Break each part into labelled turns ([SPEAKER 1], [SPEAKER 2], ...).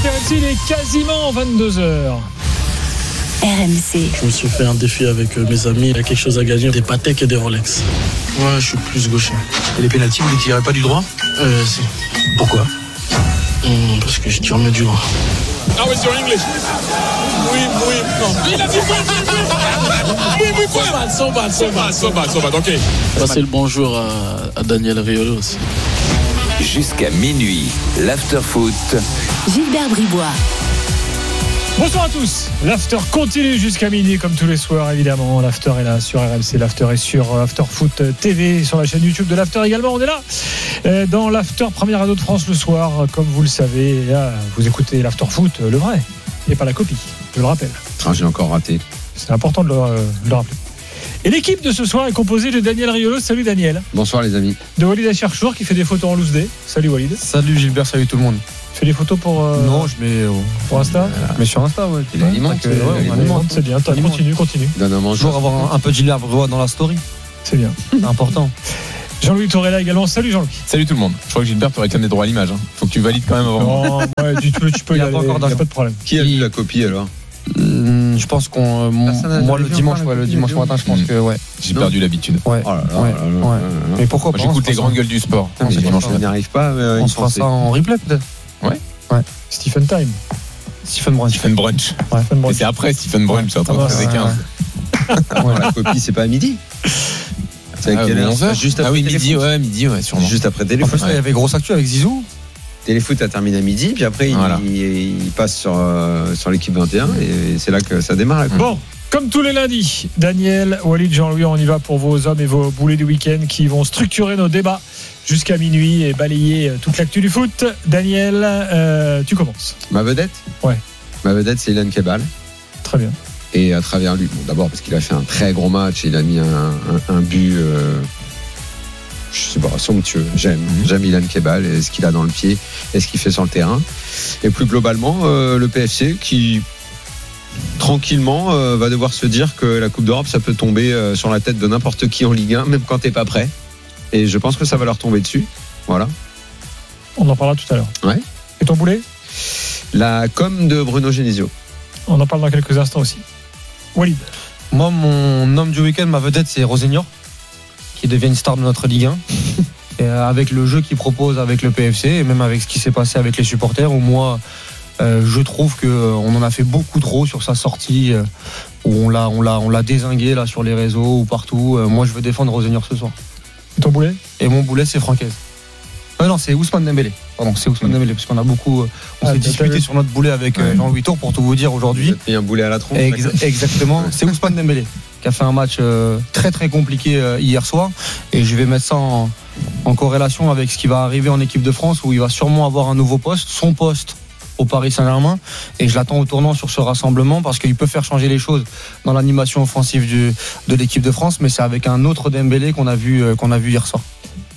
[SPEAKER 1] RMC, il est quasiment 22h.
[SPEAKER 2] RMC.
[SPEAKER 3] Je me suis fait un défi avec mes amis. Il y a quelque chose à gagner, des Patek et des Rolex. Ouais, je suis plus gaucher.
[SPEAKER 4] Et les pénaltys, vous ne tirez pas du droit ?
[SPEAKER 3] Si.
[SPEAKER 4] Pourquoi ?
[SPEAKER 3] Parce que je tire mieux du droit.
[SPEAKER 5] Ah oui, sur English. Oui, non. Il a dit oui. So bad, ok.
[SPEAKER 3] Passer le bonjour à Daniel Riolo aussi.
[SPEAKER 6] Jusqu'à minuit, l'after-foot.
[SPEAKER 2] Gilbert Bribois.
[SPEAKER 1] Bonsoir à tous. L'after continue jusqu'à minuit comme tous les soirs évidemment. L'after est là sur RMC, l'after est sur After Foot TV, sur la chaîne YouTube de l'after également. On est là dans l'after première radio de France le soir, comme vous le savez. Là, vous écoutez l'after foot, le vrai, et pas la copie, je le rappelle.
[SPEAKER 7] Ah, j'ai encore raté.
[SPEAKER 1] C'est important de le rappeler. Et l'équipe de ce soir est composée de Daniel Riolo. Salut Daniel.
[SPEAKER 7] Bonsoir les amis.
[SPEAKER 1] De Walid Acharchour qui fait des photos en loose day. Salut Walid.
[SPEAKER 8] Salut Gilbert, salut tout le monde.
[SPEAKER 1] Tu fais des photos pour
[SPEAKER 8] Non, je mets
[SPEAKER 1] pour Insta.
[SPEAKER 8] Mais sur Insta, ouais.
[SPEAKER 7] Il alimente.
[SPEAKER 1] On alimente, c'est bien. Continue.
[SPEAKER 7] Donne un manger.
[SPEAKER 8] Toujours avoir un peu de Gilbert Bribois dans la story.
[SPEAKER 1] C'est bien.
[SPEAKER 8] C'est important.
[SPEAKER 1] Jean-Louis Torella également. Salut Jean-Louis.
[SPEAKER 9] Salut tout le monde. Je crois que Gilbert te réclame des droits à l'image. Faut que tu valides quand même avant.
[SPEAKER 1] Non, ouais, tu peux y aller. Il n'y a pas de problème.
[SPEAKER 7] Qui a vu la copie alors ?
[SPEAKER 8] Je pense qu'on. Moi, le dimanche matin, je pense que, ouais.
[SPEAKER 9] J'ai perdu l'habitude.
[SPEAKER 8] Ouais.
[SPEAKER 7] Oh là là.
[SPEAKER 8] Mais pourquoi
[SPEAKER 9] Moi,
[SPEAKER 8] pas ?
[SPEAKER 9] j'écoute les grandes gueules du sport.
[SPEAKER 7] Mais
[SPEAKER 9] Dimanche
[SPEAKER 7] on n'y arrive pas.
[SPEAKER 8] On se fera ça en replay peut-être.
[SPEAKER 1] Stephen Time.
[SPEAKER 8] Stephen Brunch.
[SPEAKER 9] Stephen Brunch.
[SPEAKER 1] Ouais,
[SPEAKER 9] Et c'est après Stephen Brunch, c'est entre 13 et 15.
[SPEAKER 7] La copie, c'est pas à midi. C'est à quelle heure ?
[SPEAKER 9] 11h.
[SPEAKER 7] Juste après
[SPEAKER 9] midi, sûrement.
[SPEAKER 7] Juste après
[SPEAKER 8] En
[SPEAKER 7] Téléfoot.
[SPEAKER 8] plus, là, il y avait grosse actu avec Zizou.
[SPEAKER 7] Téléfoot a terminé à midi, puis après
[SPEAKER 9] Voilà.
[SPEAKER 7] il passe sur l'équipe 21 et c'est là que ça démarre.
[SPEAKER 1] Bon, comme tous les lundis, Daniel, Walid, Jean-Louis, on y va pour vos hommes et vos boulets du week-end qui vont structurer nos débats jusqu'à minuit et balayer toute l'actu du foot. Daniel, tu commences.
[SPEAKER 7] Ma vedette ?
[SPEAKER 1] Ouais.
[SPEAKER 7] Ma vedette, c'est Ilan Kebal.
[SPEAKER 1] Très bien.
[SPEAKER 7] Et à travers lui, bon, d'abord parce qu'il a fait un très gros match, il a mis un but, je sais pas, somptueux. J'aime Ilan Kebal et ce qu'il a dans le pied et ce qu'il fait sur le terrain. Et plus globalement, le PFC qui tranquillement va devoir se dire que la Coupe d'Europe, ça peut tomber sur la tête de n'importe qui en Ligue 1, même quand t'es pas prêt. Et je pense que ça va leur tomber dessus. Voilà.
[SPEAKER 1] On en parlera tout à l'heure.
[SPEAKER 7] Ouais.
[SPEAKER 1] Et ton boulet ?
[SPEAKER 7] La com de Bruno Genesio.
[SPEAKER 1] On en parle dans quelques instants aussi. Walid.
[SPEAKER 8] Moi, mon homme du week-end, ma vedette, c'est Rosenior, qui devient une star de notre Ligue 1. Et avec le jeu qu'il propose avec le PFC, et même avec ce qui s'est passé avec les supporters, où moi, je trouve qu'on en a fait beaucoup trop sur sa sortie, où on l'a dézingué là, sur les réseaux ou partout. Moi, je veux défendre Rosenior ce soir.
[SPEAKER 1] Et ton boulet ?
[SPEAKER 8] Et mon boulet, c'est Francaise. Non, c'est Ousmane Dembélé. Pardon, c'est Ousmane Dembélé, parce qu'on a beaucoup. On s'est disputé sur notre boulet avec Jean-Louis Tour pour tout vous dire aujourd'hui.
[SPEAKER 7] Il y a un boulet à la tronche.
[SPEAKER 8] Exactement. C'est Ousmane Dembélé qui a fait un match très très compliqué hier soir. Et je vais mettre ça en corrélation avec ce qui va arriver en équipe de France, où il va sûrement avoir un nouveau poste, son poste au Paris Saint-Germain. Et je l'attends au tournant sur ce rassemblement parce qu'il peut faire changer les choses dans l'animation offensive de l'équipe de France. Mais c'est avec un autre Dembélé qu'on a vu hier soir.
[SPEAKER 1] Jean-Louis ?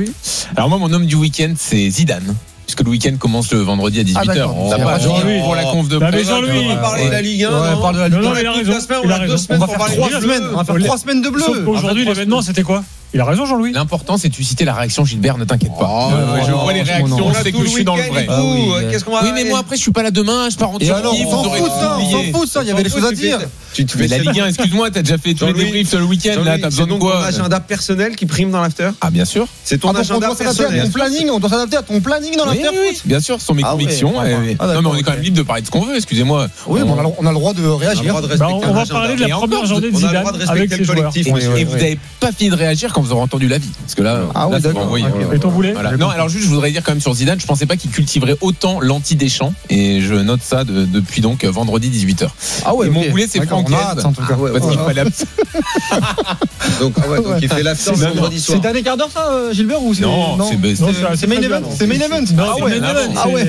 [SPEAKER 9] Alors moi, mon homme du week-end, c'est Zidane. Puisque le week-end commence le vendredi à 18h.
[SPEAKER 8] On
[SPEAKER 9] Ça passe
[SPEAKER 1] Jean-Louis.
[SPEAKER 9] pour la conf de
[SPEAKER 1] Non, mais
[SPEAKER 9] presse.
[SPEAKER 1] Jean-Louis.
[SPEAKER 7] On va parler de la Ligue 1.
[SPEAKER 8] On parle de la Ligue 1.
[SPEAKER 1] Non, il a raison.
[SPEAKER 7] On a 2 semaines
[SPEAKER 8] On va
[SPEAKER 7] pour
[SPEAKER 8] faire
[SPEAKER 7] parler
[SPEAKER 8] 3 semaines. On va faire 3 semaines de bleu.
[SPEAKER 1] Sauf qu'aujourd'hui, l'événement, c'était quoi ? Il a raison, Jean-Louis.
[SPEAKER 9] L'important, c'est de susciter la réaction, Gilbert, ne t'inquiète pas. Je vois les
[SPEAKER 8] on
[SPEAKER 9] réactions,
[SPEAKER 8] a
[SPEAKER 9] c'est que je suis dans le vrai.
[SPEAKER 7] Qu'est-ce qu'on va
[SPEAKER 9] Oui, mais moi, après, je suis pas là demain, je pars en
[SPEAKER 8] Et alors,
[SPEAKER 9] Turquie.
[SPEAKER 8] on s'en fout ça, il y avait des choses à dire.
[SPEAKER 9] Mais la Ligue 1, excuse-moi, t'as déjà fait tous les débriefs le week-end, là, t'as besoin de
[SPEAKER 7] ton
[SPEAKER 9] quoi ?
[SPEAKER 7] agenda personnel qui prime dans l'after.
[SPEAKER 9] Ah, bien sûr.
[SPEAKER 7] C'est ton agenda personnel.
[SPEAKER 8] On doit s'adapter à ton planning dans
[SPEAKER 9] Oui,
[SPEAKER 8] l'after-foot.
[SPEAKER 9] bien sûr, ce sont mes convictions. Non, mais on est quand même libre de parler de ce qu'on veut, excusez-moi.
[SPEAKER 8] Oui, mais on a le droit de réagir.
[SPEAKER 1] On va parler de la première journée de Zidane avec ses joueurs.
[SPEAKER 9] Et vous n'avez pas fini de réagir quand vous aurez entendu l'avis. Parce que là, ça va envoyer.
[SPEAKER 1] Et ton boulet ?
[SPEAKER 9] Voilà. Non, alors juste, je voudrais dire quand même sur Zidane, je pensais pas qu'il cultiverait autant l'anti-Deschamps. Et je note ça depuis donc vendredi 18h.
[SPEAKER 8] Ah ouais,
[SPEAKER 9] et mon boulet, c'est Francaise.
[SPEAKER 8] en tout cas.
[SPEAKER 9] Parce qu'il fallait
[SPEAKER 7] Donc il fait l'after le vendredi soir.
[SPEAKER 8] C'est dernier quart d'heure ça, Gilbert, ou c'est
[SPEAKER 9] Non,
[SPEAKER 8] c'est main event. C'est main event.
[SPEAKER 1] Ah ouais,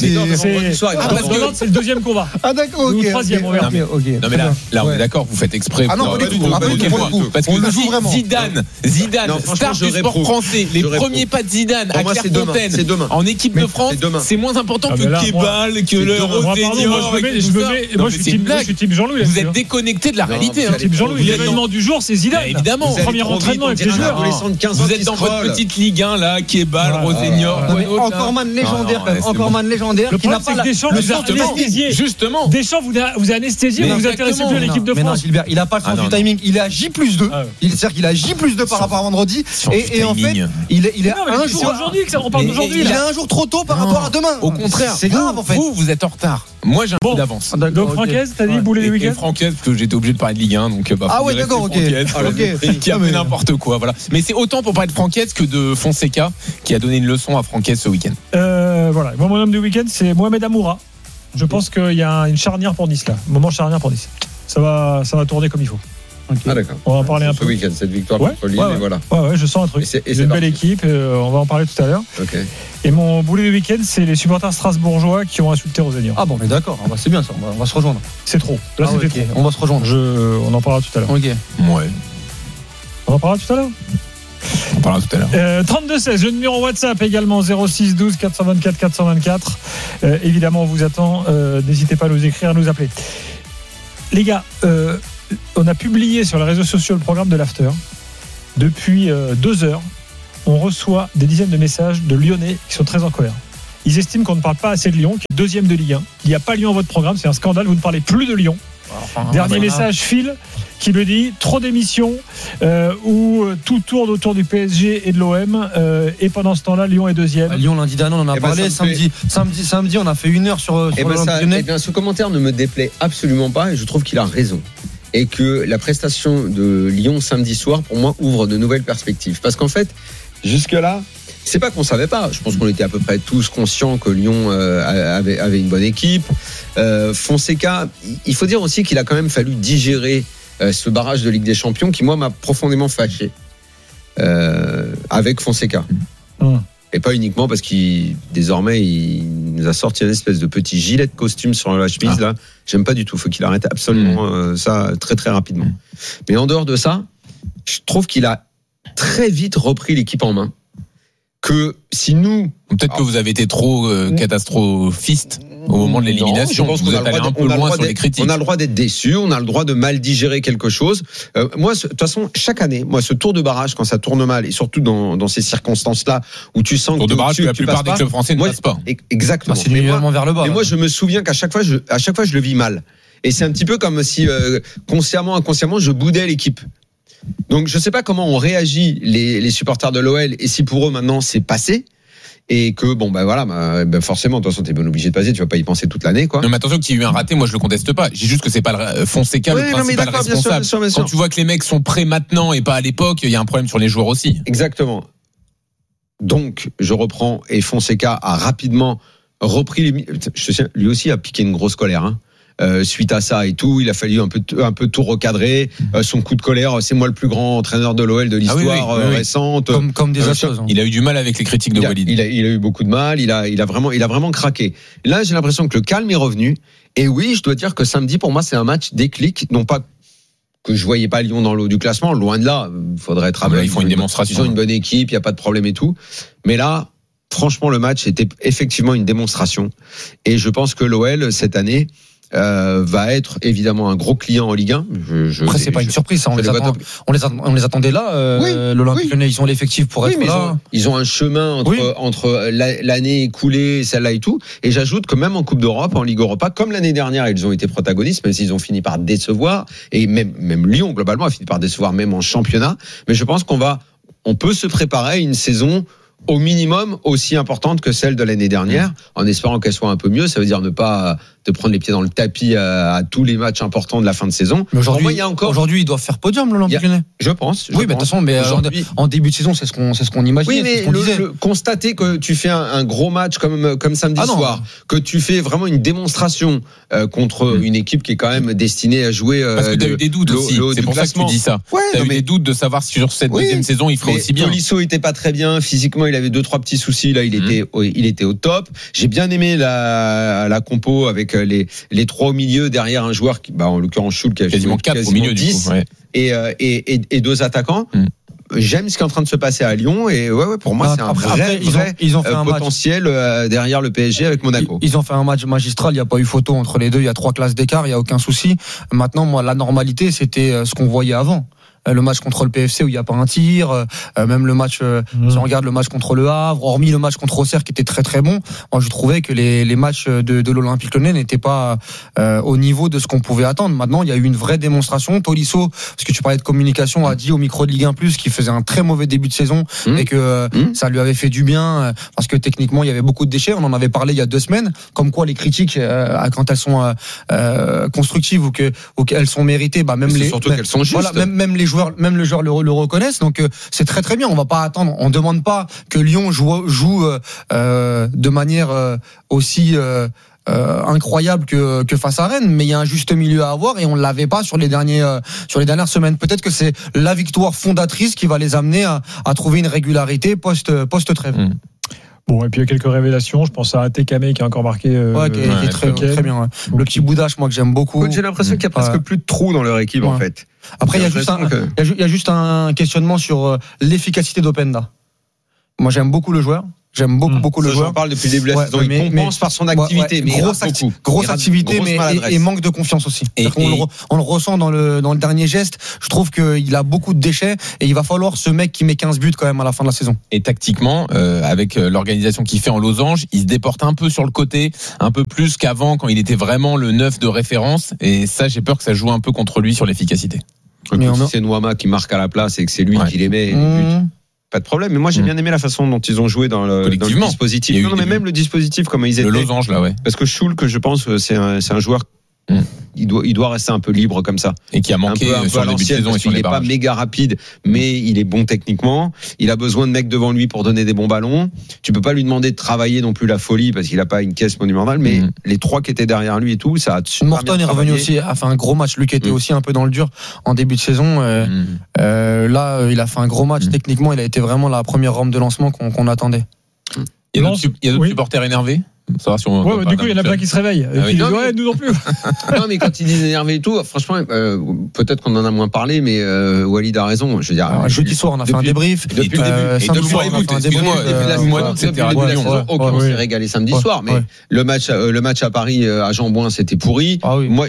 [SPEAKER 1] c'est le deuxième combat.
[SPEAKER 8] Ah d'accord, ok.
[SPEAKER 1] Ou le troisième, on verra.
[SPEAKER 9] Non mais là on est d'accord, vous faites exprès.
[SPEAKER 8] Ah non, pas du tout.
[SPEAKER 9] Parce que
[SPEAKER 8] On le joue vraiment.
[SPEAKER 9] Zidane Zidane,
[SPEAKER 7] Non, franchement,
[SPEAKER 9] star
[SPEAKER 7] je
[SPEAKER 9] du sport
[SPEAKER 7] réprouve.
[SPEAKER 9] français, les
[SPEAKER 7] Je réprouve.
[SPEAKER 9] premiers pas de Zidane
[SPEAKER 7] Pour
[SPEAKER 9] à
[SPEAKER 7] moi, c'est demain.
[SPEAKER 9] Clairefontaine,
[SPEAKER 7] C'est demain.
[SPEAKER 9] en équipe de France,
[SPEAKER 7] c'est demain.
[SPEAKER 9] c'est moins important
[SPEAKER 1] Ah,
[SPEAKER 9] que
[SPEAKER 1] mais là,
[SPEAKER 9] Kebal, que le
[SPEAKER 1] Moi, pardon,
[SPEAKER 9] Rosenior.
[SPEAKER 1] moi, je suis type Jean-Louis.
[SPEAKER 9] Vous êtes déconnecté de la réalité.
[SPEAKER 7] vous
[SPEAKER 9] hein.
[SPEAKER 1] Type Jean-Louis.
[SPEAKER 9] Vous êtes
[SPEAKER 1] L'événement du jour, c'est Zidane.
[SPEAKER 9] Évidemment.
[SPEAKER 7] Vous allez
[SPEAKER 1] Premier
[SPEAKER 7] trop
[SPEAKER 1] entraînement
[SPEAKER 7] vite,
[SPEAKER 1] avec les
[SPEAKER 7] on dirait un
[SPEAKER 1] joueurs.
[SPEAKER 7] adolescent de 15 ans
[SPEAKER 9] Vous êtes
[SPEAKER 7] qui
[SPEAKER 9] dans votre
[SPEAKER 7] scrolle.
[SPEAKER 9] petite Ligue 1 là, Kebal,
[SPEAKER 1] Ouais,
[SPEAKER 9] Rosenior,
[SPEAKER 8] Non, mais
[SPEAKER 9] Renaud, là.
[SPEAKER 8] encore man légendaire,
[SPEAKER 9] Non,
[SPEAKER 8] quand même.
[SPEAKER 9] c'est
[SPEAKER 8] Encore
[SPEAKER 9] bon.
[SPEAKER 8] man légendaire.
[SPEAKER 1] Le
[SPEAKER 8] qui n'a
[SPEAKER 1] problème,
[SPEAKER 8] pas
[SPEAKER 1] c'est que Deschamps
[SPEAKER 8] le
[SPEAKER 1] vous a
[SPEAKER 8] sentiment.
[SPEAKER 1] anesthésié.
[SPEAKER 9] Justement.
[SPEAKER 1] Deschamps vous a anesthésié, vous vous intéressez plus à l'équipe de
[SPEAKER 8] Mais non,
[SPEAKER 1] France.
[SPEAKER 8] Gilbert, il a pas le sens
[SPEAKER 9] Ah, non,
[SPEAKER 8] du timing. Il est à J+2.
[SPEAKER 1] Ah ouais.
[SPEAKER 8] C'est-à-dire qu'il a J+2 par rapport à vendredi.
[SPEAKER 9] Sur du
[SPEAKER 8] Et en fait,
[SPEAKER 9] timing.
[SPEAKER 8] il est
[SPEAKER 1] Non, mais
[SPEAKER 8] un
[SPEAKER 1] c'est
[SPEAKER 8] jour.
[SPEAKER 1] aujourd'hui que ça, on parle
[SPEAKER 9] Mais-
[SPEAKER 1] d'aujourd'hui.
[SPEAKER 8] Il est
[SPEAKER 1] là.
[SPEAKER 8] un jour trop tôt par
[SPEAKER 9] Non.
[SPEAKER 8] rapport à demain.
[SPEAKER 9] Au contraire,
[SPEAKER 8] C'est grave en fait.
[SPEAKER 9] Vous êtes en retard. Moi, j'ai un
[SPEAKER 1] Bon.
[SPEAKER 9] peu d'avance.
[SPEAKER 1] Donc, Francaise, t'as dit boulet du
[SPEAKER 9] Et
[SPEAKER 1] week-end
[SPEAKER 9] Francaise, parce que j'étais obligé de parler de Ligue 1, donc
[SPEAKER 8] Ah
[SPEAKER 9] faut
[SPEAKER 8] ouais,
[SPEAKER 9] rester
[SPEAKER 8] d'accord, ok.
[SPEAKER 9] Francaise,
[SPEAKER 8] Ah, ok.
[SPEAKER 9] qui a
[SPEAKER 8] Ah,
[SPEAKER 9] fait
[SPEAKER 8] mais-
[SPEAKER 9] n'importe quoi, voilà. Mais c'est autant pour parler de Francaise que de Fonseca, qui a donné une leçon à Francaise ce week-end.
[SPEAKER 1] Voilà. Moi, mon homme du week-end, c'est Mohamed Amoura. Je pense qu'il y a une charnière pour Nice là. Moment charnière pour Nice. Ça va tourner comme il faut.
[SPEAKER 7] Ah, d'accord.
[SPEAKER 1] On va en parler un
[SPEAKER 7] Ce
[SPEAKER 1] peu.
[SPEAKER 7] week-end, cette victoire
[SPEAKER 1] Ouais,
[SPEAKER 7] contre Lille,
[SPEAKER 1] ouais.
[SPEAKER 7] et voilà.
[SPEAKER 1] Ouais, je sens un truc.
[SPEAKER 7] Et c'est
[SPEAKER 1] J'ai une belle
[SPEAKER 7] parti.
[SPEAKER 1] équipe. On va en parler tout à l'heure.
[SPEAKER 7] Ok.
[SPEAKER 1] Et mon boulet du week-end, c'est les supporters strasbourgeois qui ont insulté Rosenior.
[SPEAKER 8] Ah bon, mais d'accord. Ah bah, c'est bien ça. On va se rejoindre.
[SPEAKER 1] C'est trop. Là,
[SPEAKER 8] Ah ouais,
[SPEAKER 1] c'était
[SPEAKER 8] ok.
[SPEAKER 1] trop.
[SPEAKER 8] On va se rejoindre.
[SPEAKER 1] On en parlera tout à l'heure.
[SPEAKER 8] Ok.
[SPEAKER 9] Ouais,
[SPEAKER 1] On en parlera tout à l'heure.
[SPEAKER 9] on parlera tout à l'heure.
[SPEAKER 1] 32-16, le numéro WhatsApp également 06 12 424 424. Évidemment, on vous attend. N'hésitez pas à nous écrire, à nous appeler. Les gars, on a publié sur les réseaux sociaux le programme de l'After. Depuis 2 heures, on reçoit des dizaines de messages de Lyonnais qui sont très en colère. Ils estiment qu'on ne parle pas assez de Lyon, qui est deuxième de Ligue 1. Il n'y a pas Lyon dans votre programme, c'est un scandale, vous ne parlez plus de Lyon. Dernier message, Phil, qui me dit trop d'émissions où tout tourne autour du PSG et de l'OM, et pendant ce temps-là, Lyon est deuxième.
[SPEAKER 8] À Lyon, lundi dernier, on en a
[SPEAKER 7] Eh ben,
[SPEAKER 8] parlé.
[SPEAKER 7] ça me
[SPEAKER 8] Samedi, on a fait 1 heure sur
[SPEAKER 7] Eh
[SPEAKER 8] l'Olympique
[SPEAKER 7] bien,
[SPEAKER 8] Lyonnais.
[SPEAKER 7] ce commentaire ne me déplaît absolument pas et je trouve qu'il a raison. Et que la prestation de Lyon samedi soir, pour moi, ouvre de nouvelles perspectives. Parce qu'en fait, jusque-là, c'est pas qu'on savait pas. Je pense qu'on était à peu près tous conscients que Lyon avait une bonne équipe. Fonseca, il faut dire aussi qu'il a quand même fallu digérer ce barrage de Ligue des Champions qui, moi, m'a profondément fâché avec Fonseca. Et pas uniquement parce qu'il désormais il nous a sorti une espèce de petit gilet de costume sur la chemise là. J'aime pas du tout. Faut qu'il arrête absolument ça très très rapidement. Mais en dehors de ça, je trouve qu'il a très vite repris l'équipe en main. Que si nous
[SPEAKER 9] Peut-être que vous avez été trop catastrophiste au moment de l'élimination.
[SPEAKER 7] Non, je pense
[SPEAKER 9] Vous
[SPEAKER 7] qu'on a
[SPEAKER 9] êtes
[SPEAKER 7] le
[SPEAKER 9] allé
[SPEAKER 7] droit
[SPEAKER 9] un
[SPEAKER 7] d'être-
[SPEAKER 9] peu
[SPEAKER 7] on a le
[SPEAKER 9] loin
[SPEAKER 7] droit
[SPEAKER 9] sur les
[SPEAKER 7] d'être-
[SPEAKER 9] critiques.
[SPEAKER 7] On a le droit d'être déçu, on a le droit de mal digérer quelque chose. Moi, de toute façon, chaque année, ce tour de barrage, quand ça tourne mal, et surtout dans ces circonstances-là, où tu sens
[SPEAKER 9] Tour
[SPEAKER 7] que
[SPEAKER 9] de barrage que la plupart
[SPEAKER 7] passes
[SPEAKER 9] des
[SPEAKER 7] pas,
[SPEAKER 9] clubs français ne
[SPEAKER 7] moi,
[SPEAKER 9] passent pas.
[SPEAKER 7] Exactement.
[SPEAKER 8] C'est
[SPEAKER 7] Mais
[SPEAKER 8] nivellement vers le bas.
[SPEAKER 7] mais moi, je me souviens qu'à chaque fois, je le vis mal. Et c'est un petit peu comme si, consciemment, inconsciemment, je boudais l'équipe. Donc, je sais pas comment ont réagi les supporters de l'OL et si pour eux, maintenant, c'est passé. Et que, forcément, de toute façon, t'es bien obligé de passer, tu vas pas y penser toute l'année, quoi.
[SPEAKER 9] Non, mais attention qu'il y ait eu un raté, moi je le conteste pas. J'ai juste que c'est pas le Fonseca
[SPEAKER 7] Oui,
[SPEAKER 9] le
[SPEAKER 7] non, mais
[SPEAKER 9] principal
[SPEAKER 7] d'accord, bien sûr,
[SPEAKER 9] responsable.
[SPEAKER 7] bien sûr, bien sûr.
[SPEAKER 9] Quand tu vois que les mecs sont prêts maintenant et pas à l'époque, il y a un problème sur les joueurs aussi.
[SPEAKER 7] Exactement. Donc, je reprends, et Fonseca a rapidement repris je sais, lui aussi a piqué une grosse colère, hein. Suite à ça et tout, il a fallu un peu tout recadrer. Son coup de colère, c'est moi le plus grand entraîneur de l'OL de l'histoire
[SPEAKER 9] oui.
[SPEAKER 7] récente.
[SPEAKER 8] Comme des choses.
[SPEAKER 9] Il a eu du mal avec les critiques de Walid.
[SPEAKER 7] Il a eu beaucoup de mal. Il a vraiment craqué. Là, j'ai l'impression que le calme est revenu. Et oui, je dois dire que samedi, pour moi, c'est un match déclic. Non pas que je voyais pas Lyon dans l'eau du classement, loin de là. Il faudrait être
[SPEAKER 9] Là, ils font une démonstration.
[SPEAKER 7] Ils ont une bonne équipe, il y a pas de problème et tout. Mais là, franchement, le match était effectivement une démonstration. Et je pense que l'OL cette année va être évidemment un gros client en Ligue 1.
[SPEAKER 8] Après, c'est pas une surprise, ça. On les attendait là. L'Olympique Lyonnais, ils ont l'effectif pour être là.
[SPEAKER 7] Ils ont un chemin entre l'année écoulée, celle-là et tout. Et j'ajoute que même en Coupe d'Europe, en Ligue Europa, comme l'année dernière, ils ont été protagonistes, même s'ils ont fini par décevoir. Et même Lyon, globalement, a fini par décevoir, même en championnat. Mais je pense on peut se préparer à une saison au minimum aussi importante que celle de l'année dernière, en espérant qu'elle soit un peu mieux. Ça veut dire ne pas te prendre les pieds dans le tapis à tous les matchs importants de la fin de saison.
[SPEAKER 8] Mais aujourd'hui,
[SPEAKER 7] il y a encore.
[SPEAKER 8] Aujourd'hui, ils doivent faire podium, l'Olympique Lyonnais.
[SPEAKER 7] Je pense.
[SPEAKER 8] Oui, mais de toute façon, en début de saison, c'est ce qu'on imaginait.
[SPEAKER 7] Oui, mais constater que tu fais un gros match comme samedi soir, que tu fais vraiment une démonstration contre une équipe qui est quand même destinée à jouer.
[SPEAKER 9] Parce que tu as eu des doutes aussi. C'est pour ça que tu dis ça. Tu as eu des doutes de savoir si sur cette deuxième saison, il ferait aussi bien.
[SPEAKER 7] Tolisso était pas très bien physiquement. Il avait 2-3 petits soucis. Là, il était au top. J'ai bien aimé la compo avec les 3 au milieu derrière un joueur qui, en l'occurrence, Schul qui a
[SPEAKER 9] quasiment 4 au milieu
[SPEAKER 7] 10,
[SPEAKER 9] du coup, ouais.
[SPEAKER 7] et 2 attaquants. j'aime ce qui est en train de se passer à Lyon et pour moi c'est un vrai
[SPEAKER 8] ils ont fait un
[SPEAKER 7] potentiel derrière le PSG avec Monaco.
[SPEAKER 8] Ils ont fait un match magistral, il n'y a pas eu photo entre les deux, il y a 3 classes d'écart, il n'y a aucun souci. Maintenant, moi, la normalité, c'était ce qu'on voyait avant. Le match contre le PFC où il n'y a pas un tir, même le match, si on regarde le match contre le Havre, hormis le match contre Auxerre qui était très très bon, moi je trouvais que les matchs de l'Olympique Lyonnais n'étaient pas au niveau de ce qu'on pouvait attendre. Maintenant, il y a eu une vraie démonstration. Tolisso, parce que tu parlais de communication, a dit au micro de Ligue 1+, qu'il faisait un très mauvais début de saison et que ça lui avait fait du bien parce que techniquement il y avait beaucoup de déchets. On en avait parlé il y a 2 semaines, comme quoi les critiques quand elles sont constructives ou qu'elles sont méritées, même
[SPEAKER 7] surtout qu'elles sont justes.
[SPEAKER 8] Voilà, même les joueurs le reconnaissent, donc c'est très très bien. On va pas attendre, on demande pas que Lyon joue de manière aussi incroyable que face à Rennes, mais il y a un juste milieu à avoir et on l'avait pas sur les dernières semaines. Peut-être que c'est la victoire fondatrice qui va les amener à trouver une régularité post-trêve.
[SPEAKER 1] Bon, et puis il y a quelques révélations. Je pense à Tekame qui a encore marqué.
[SPEAKER 8] Qui est très bien. Ouais. Le petit Boudache, moi que j'aime beaucoup.
[SPEAKER 7] J'ai l'impression qu'il y a presque plus de trous dans leur équipe en fait.
[SPEAKER 8] Après, il y a juste un questionnement sur l'efficacité d'Openda. Moi, j'aime beaucoup le joueur. J'aime beaucoup le joueur.
[SPEAKER 7] J'en parle depuis le début de la saison. Il compense par son activité, mais
[SPEAKER 8] grosse activité, et manque de confiance aussi. On le ressent dans le dernier geste. Je trouve qu'il a beaucoup de déchets et il va falloir ce mec qui met 15 buts quand même à la fin de la saison.
[SPEAKER 9] Et tactiquement, avec l'organisation qu'il fait en losange, il se déporte un peu sur le côté, un peu plus qu'avant quand il était vraiment le 9 de référence. Et ça, j'ai peur que ça joue un peu contre lui sur l'efficacité.
[SPEAKER 7] Si c'est Nouama qui marque à la place et que c'est lui qui les met. Pas de problème, mais moi j'ai bien aimé la façon dont ils ont joué dans le dispositif. Non, mais même le dispositif, comment ils étaient.
[SPEAKER 9] Le losange là, ouais.
[SPEAKER 7] Parce que Schulk, je pense, c'est un joueur. Il doit rester un peu libre comme ça.
[SPEAKER 9] Et qui a manqué
[SPEAKER 7] un peu
[SPEAKER 9] sur le début de saison.
[SPEAKER 7] Il n'est pas méga rapide, mais il est bon techniquement. Il a besoin de mecs devant lui pour donner des bons ballons. Tu peux pas lui demander de travailler non plus la folie parce qu'il a pas une caisse monumentale, mais les 3 qui étaient derrière lui et tout, ça a
[SPEAKER 8] Morton est revenu aussi, a fait un gros match. Luc était aussi un peu dans le dur en début de saison. Là, il a fait un gros match. Techniquement, il a été vraiment la première rampe de lancement qu'on attendait.
[SPEAKER 9] Il y a d'autres supporters énervés. Ça va, si
[SPEAKER 1] du coup, il y en a plein qui se réveillent. Nous non plus.
[SPEAKER 7] Non, mais quand ils disent énervé et tout, franchement, peut-être qu'on en a moins parlé, mais Walid a raison. Je veux dire,
[SPEAKER 8] jeudi soir, on a fait un débrief.
[SPEAKER 7] Depuis le début.
[SPEAKER 8] Samedi soir, on a fait un débrief.
[SPEAKER 7] On s'est régalé samedi soir, mais le match à Paris, à Jean-Bouin, c'était pourri. Moi,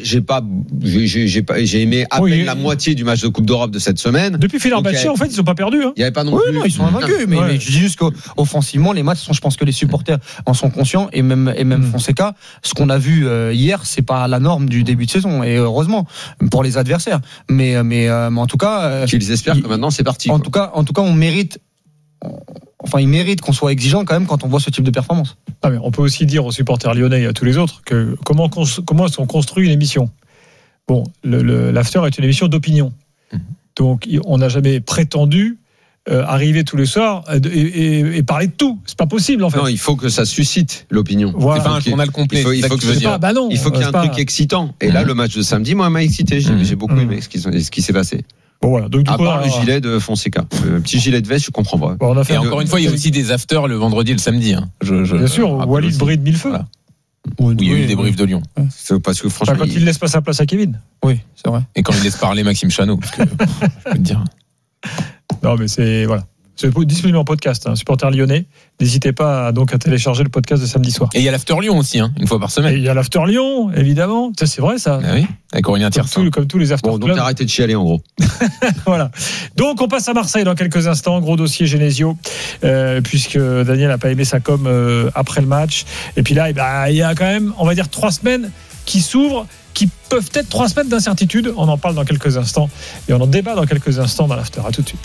[SPEAKER 7] j'ai aimé à peine la moitié du match de Coupe d'Europe de cette semaine.
[SPEAKER 1] Depuis Fenerbahçe, en fait, ils sont pas perdus.
[SPEAKER 7] Il y avait pas non plus.
[SPEAKER 8] Ils sont invaincus, mais je dis juste qu'offensivement, les matchs sont, je pense que les supporters en sont conscients et même Fonseca, ce qu'on a vu hier, c'est pas la norme du début de saison, et heureusement pour les adversaires. Mais en tout cas,
[SPEAKER 7] qu'ils espèrent que maintenant c'est parti.
[SPEAKER 8] En tout cas, on mérite. Enfin, il mérite qu'on soit exigeant quand même quand on voit ce type de performance.
[SPEAKER 1] Mais on peut aussi dire aux supporters lyonnais et à tous les autres que comment on construit une émission. Bon, l'after est une émission d'opinion, donc on n'a jamais prétendu arriver tous les soirs et parler de tout. C'est pas possible en fait.
[SPEAKER 7] Non, il faut que ça suscite l'opinion.
[SPEAKER 9] Voilà. C'est pas un journal complet.
[SPEAKER 7] Il faut qu'il y ait un truc excitant. Et là, le match de samedi, moi, m'a excité. J'ai beaucoup aimé ce qui s'est passé.
[SPEAKER 1] Bon, voilà. Donc,
[SPEAKER 7] à part le gilet de Fonseca, le petit gilet de veste, je comprends pas.
[SPEAKER 9] Bon, et encore une fois, il y a aussi des afters le vendredi et le samedi.
[SPEAKER 1] Bien sûr, Walid brille de mille feux.
[SPEAKER 9] Voilà. Oui, il y a eu le débrief de Lyon.
[SPEAKER 7] C'est parce que franchement,
[SPEAKER 1] quand il laisse pas sa place à Kevin.
[SPEAKER 8] Oui, c'est vrai.
[SPEAKER 9] Et quand il laisse parler Maxime Chanot, parce que je peux te dire.
[SPEAKER 1] Non, mais c'est voilà. C'est disponible en podcast, supporter lyonnais. N'hésitez pas à télécharger le podcast de samedi soir.
[SPEAKER 9] Et il y a l'After Lyon aussi, une fois par semaine.
[SPEAKER 1] Et il y a l'After Lyon, évidemment. Ça, c'est vrai, ça.
[SPEAKER 9] Ah oui, avec Aurélien Tiersin.
[SPEAKER 1] Comme tous les After
[SPEAKER 7] Club. Donc arrêtez de chialer, en gros.
[SPEAKER 1] Voilà. Donc, on passe à Marseille dans quelques instants. Gros dossier Genesio, puisque Daniel n'a pas aimé sa com après le match. Et puis là, il y a quand même, on va dire, 3 semaines qui s'ouvrent, qui peuvent être 3 semaines d'incertitude. On en parle dans quelques instants. Et on en débat dans quelques instants dans l'After. À tout de suite.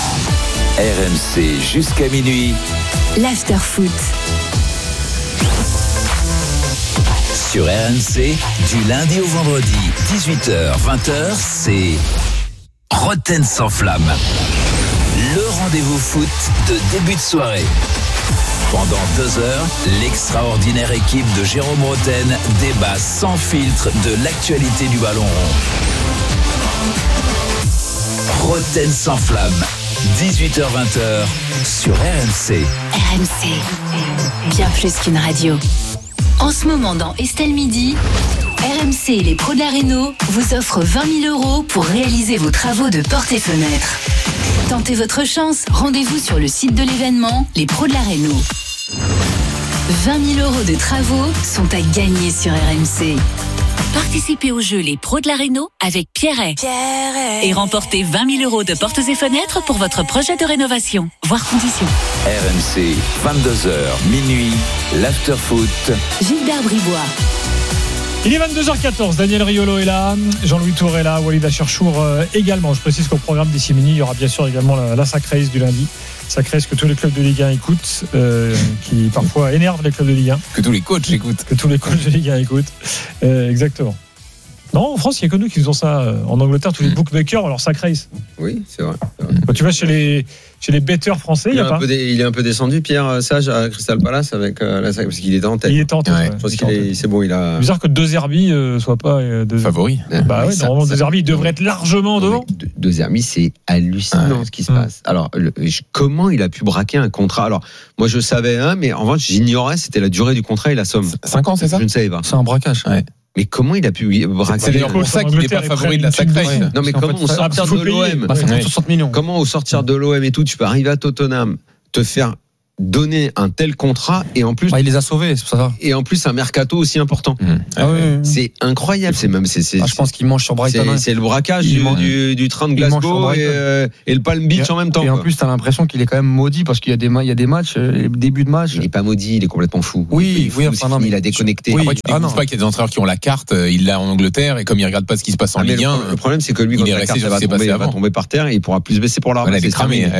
[SPEAKER 6] RMC jusqu'à minuit.
[SPEAKER 2] L'After Foot.
[SPEAKER 6] Sur RMC, du lundi au vendredi, 18h-20h, c'est Roten sans flamme. Le rendez-vous foot de début de soirée. Pendant 2 heures, l'extraordinaire équipe de Jérôme Roten débat sans filtre de l'actualité du ballon rond. Roten sans flamme. 18h-20h sur RMC.
[SPEAKER 2] RMC, bien plus qu'une radio. En ce moment dans Estelle Midi, RMC et les pros de la Réno vous offrent 20 000 € pour réaliser vos travaux de portes et fenêtres. Tentez votre chance, rendez-vous sur le site de l'événement, les pros de la Réno. 20 000 € de travaux sont à gagner sur RMC. Participez au jeu Les Pros de la Réno avec Pierret. Et remportez 20 000 € de portes et fenêtres pour votre projet de rénovation. Voir conditions.
[SPEAKER 6] RMC, 22h, minuit, l'after-foot.
[SPEAKER 2] Gilbert Bribois.
[SPEAKER 1] Il est 22h14, Daniel Riolo est là, Jean-Louis Tour est là, Walid Acharchour également. Je précise qu'au programme d'ici midi, il y aura bien sûr également la Sacraïs du lundi. Sacraïs que tous les clubs de Ligue 1 écoutent, qui parfois énerve les clubs de Ligue 1.
[SPEAKER 9] Que tous les coachs écoutent.
[SPEAKER 1] Que tous les coachs de Ligue 1 écoutent. Exactement. Non, en France, il n'y a que nous qui faisons ça. En Angleterre, tous les bookmakers, alors Sacraïs.
[SPEAKER 7] Oui, c'est vrai.
[SPEAKER 1] Quand tu vas chez les betteurs français, il y a pas.
[SPEAKER 7] Il est un peu descendu, Pierre Sage, à Crystal Palace avec parce qu'il était en tête.
[SPEAKER 1] Il était en tête.
[SPEAKER 7] Ouais. Je pense c'est bon, il a.
[SPEAKER 1] C'est bizarre que De Zerbi soit pas
[SPEAKER 9] favori.
[SPEAKER 1] Bah ouais, normalement De Zerbi devrait être largement devant.
[SPEAKER 7] De Zerbi, c'est hallucinant ce qui se passe. Alors, comment il a pu braquer un contrat? Alors, moi je savais, mais en revanche, j'ignorais c'était la durée du contrat et la somme.
[SPEAKER 9] 5 ans, c'est ça?
[SPEAKER 7] Je ne savais pas.
[SPEAKER 8] C'est un braquage.
[SPEAKER 9] Ouais.
[SPEAKER 7] Mais comment il a pu braquer?
[SPEAKER 9] C'est d'ailleurs pour ça qu'il n'est pas favori de la Sacraïs.
[SPEAKER 7] Non, mais comment au sortir de l'OM,
[SPEAKER 8] 60 millions.
[SPEAKER 7] Comment au sortir de l'OM et tout, tu peux arriver à Tottenham, te faire donner un tel contrat et en plus
[SPEAKER 8] il les a sauvés, c'est pour ça.
[SPEAKER 7] Et en plus un mercato aussi important.
[SPEAKER 8] Oui.
[SPEAKER 7] C'est incroyable,
[SPEAKER 8] je pense qu'il mange sur Brighton.
[SPEAKER 7] C'est le braquage du train de Glasgow et le Palm Beach en même temps.
[SPEAKER 8] Et en plus t'as l'impression qu'il est quand même maudit parce qu'il y a des matchs, début de match.
[SPEAKER 7] Il est pas maudit, il est complètement fou. Il a déconnecté.
[SPEAKER 9] Après tu ne pas qu'il y a des entraîneurs qui ont la carte, il l'a en Angleterre et comme il regarde pas ce qui se passe en Ligue 1.
[SPEAKER 7] Le problème c'est que lui quand la carte va tomber par terre et il pourra plus se baisser pour la
[SPEAKER 9] ramasser.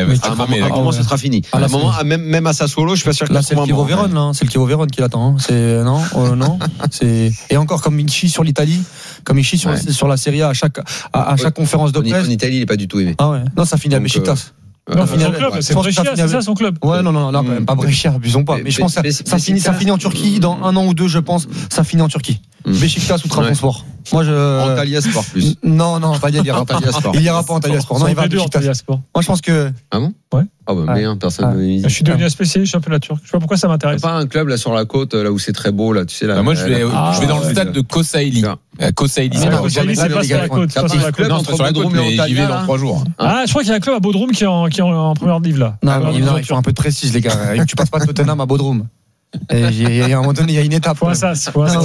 [SPEAKER 7] À un moment ce sera fini. À un moment même à Sassuolo, je suis pas sûr.
[SPEAKER 8] Là, c'est le Chievo Vérone, là. C'est le Chievo Vérone qui l'attend. C'est non. C'est et encore comme il chie sur l'Italie, comme il chie sur la Serie A à chaque conférence de presse.
[SPEAKER 7] En Italie, il est pas du tout aimé.
[SPEAKER 8] Ah ouais. Non, ça finit à Beşiktaş.
[SPEAKER 1] Non, son club, c'est Brescia, c'est ça son club.
[SPEAKER 8] Ouais, non, quand même pas Brescia, abusons pas. Mais je pense que ça finit en Turquie dans 1 an ou 2, je pense. Ça finit en Turquie. Beşiktaş ou Trabzonspor.
[SPEAKER 7] Moi, Antalya Sport plus.
[SPEAKER 8] Non, pas y aller. Il ira pas en Antalya Sport. Non, il va à Beşiktaş. Moi, je pense que.
[SPEAKER 7] Ah bon?
[SPEAKER 1] Ouais.
[SPEAKER 7] Ah bah merde, personne ne me dit.
[SPEAKER 1] Je suis devenu un spécialiste championnat turc. Je sais pas pourquoi ça m'intéresse.
[SPEAKER 7] Pas un club là sur la côte, là où c'est très beau, là, tu sais là.
[SPEAKER 9] Moi, je vais dans le stade de Kosaili. Kosaili,
[SPEAKER 1] c'est pas sur la côte.
[SPEAKER 9] Non, c'est sur la côte, mais j'y vais dans 3 jours.
[SPEAKER 1] Ah, je crois qu'il y a un club à Bodrum qui est en première div là.
[SPEAKER 8] Non, il faut un peu de prestige, les gars. Tu passes pas de Tottenham à Bodrum. Et à un moment donné, il y a une étape.
[SPEAKER 1] Faut ça.
[SPEAKER 9] Voilà.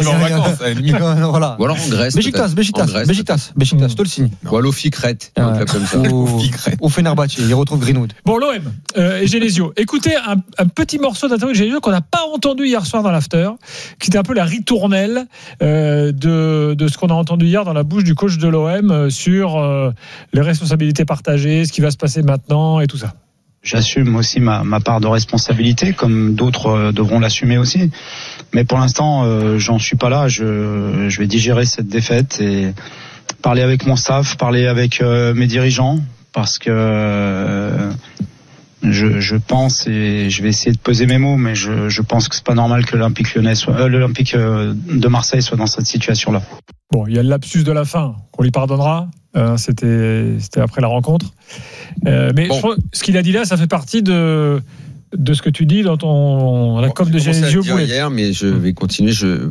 [SPEAKER 7] Ou alors en Grèce.
[SPEAKER 8] Beşiktaş, je te le signe.
[SPEAKER 7] Ou à Lofi Crète, un club comme ça.
[SPEAKER 8] Au Fenerbahçe, il retrouve Greenwood.
[SPEAKER 1] Bon, l'OM et Genesio. Écoutez un petit morceau d'interview de Genesio qu'on n'a pas entendu hier soir dans l'after, qui était un peu la ritournelle de ce qu'on a entendu hier dans la bouche du coach de l'OM sur les responsabilités partagées, ce qui va se passer maintenant et tout ça.
[SPEAKER 10] J'assume aussi ma part de responsabilité, comme d'autres devront l'assumer aussi. Mais pour l'instant, j'en suis pas là. Je vais digérer cette défaite et parler avec mon staff, parler avec mes dirigeants, parce que je pense, et je vais essayer de peser mes mots, mais je pense que c'est pas normal que l'Olympique de Marseille soit dans cette situation-là.
[SPEAKER 1] Bon, il y a le lapsus de la fin qu'on lui pardonnera. C'était après la rencontre. Mais je crois, ce qu'il a dit là, ça fait partie de ce que tu dis dans la com de Genesio.
[SPEAKER 7] Hier, mais je vais continuer.